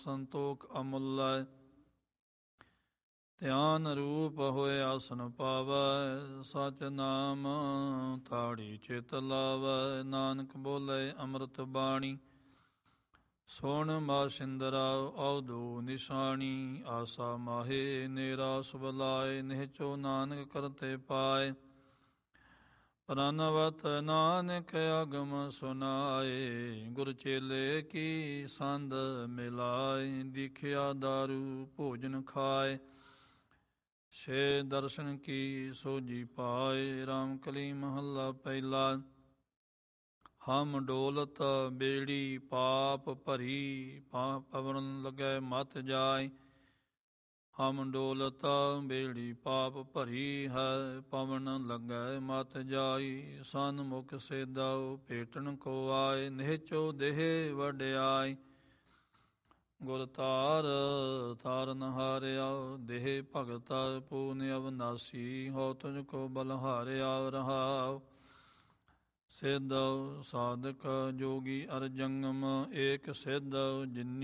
ਸੰਤੋਖ ਅਮੁੱਲੈ। ਧਿਆਨ ਰੂਪ ਹੋਏ ਆਸਨ ਪਾਵੈ, ਸਚ ਨਾਮ ਤਾੜੀ ਚਿਤ ਲਾਵੈ। ਨਾਨਕ ਬੋਲੇ ਅੰਮ੍ਰਿਤ ਬਾਣੀ, ਸੁਣ ਮਾਸ਼ਿੰਦਰਾ ਔਦੋ ਨਿਸ਼ਾਨੀ। ਆਸਾ ਮਾਹੇ ਨੇਰਾ ਸੁਬਲਾਏ, ਨਿਹਚੋ ਨਾਨਕ ਕਰਤੇ ਪਾਏ। ਪ੍ਰਨਵਤ ਨਾਨਕ ਆਗਮ ਸੁਨਾਏ, ਗੁਰ ਚੇਲੇ ਕੀ ਸੰਧ ਮਿਲਾਏ। ਦੀਖਿਆ ਦਾਰੂ ਭੋਜਨ ਖਾਏ, ਛੇ ਦਰਸ਼ਨ ਕੀ ਸੋਝੀ ਪਾਏ। ਰਾਮ ਕਲੀ ਮਹੱਲਾ ਪਹਿਲਾ। ਹਮ ਡੋਲਤ ਬੇੜੀ ਪਾਪ ਭਰੀ, ਪਵਨ ਲਗੈ ਮਤ ਜਾਏ। ਹਮ ਡੋਲਤ ਬੇੜੀ ਪਾਪ ਭਰੀ ਹੈ, ਪਵਨ ਲੱਗੈ ਮਤ ਜਾਈ। ਸਨਮੁਖ ਸੇਦਉ ਭੇਟਣ ਕੋ ਆਏ, ਨਿਹਚੋ ਦੇਹ ਵਡਿਆਈ। ਗੁਰ ਧਾਰ ਤਾਰਨ ਹਾਰਿਆ, ਦੇਹ ਭਗਤ ਪੂਨ ਅਵਨਾਸੀ। ਹੋ ਤੁਝ ਕੋ ਬਲਹਾਰਿਆ ਰਹਾਉ, ਸਿੱਧ ਸਾਧਕ ਜੋਗੀ ਅਰ ਜੰਗਮ। ਏਕ ਸਿੱਧ ਜਿਨੀ